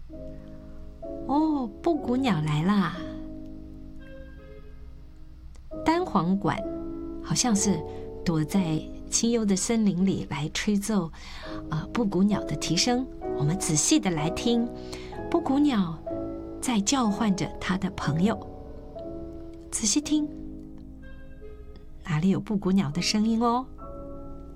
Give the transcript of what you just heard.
哦，布谷鸟来啦！单簧管好像是躲在清幽的森林里来吹奏布谷鸟的啼声。我们仔细的来听，布谷鸟在叫唤着它的朋友。仔细听，哪里有布谷鸟的声音哦？